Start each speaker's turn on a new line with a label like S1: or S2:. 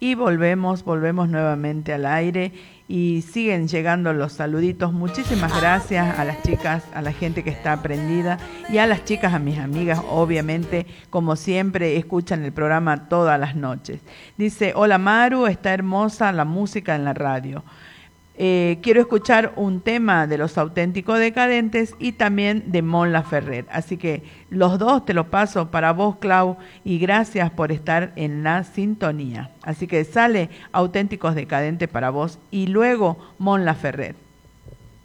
S1: y volvemos nuevamente al aire y siguen llegando los saluditos. Muchísimas gracias a las chicas, a la gente que está aprendida y a las chicas, a mis amigas, obviamente, como siempre, escuchan el programa todas las noches. Dice, hola Maru, está hermosa la música en la radio. Quiero escuchar un tema de Los Auténticos Decadentes y también de Mon Laferte. Así que los dos te los paso para vos, Clau, y gracias por estar en la sintonía. Así que sale Auténticos Decadentes para vos y luego Mon Laferte.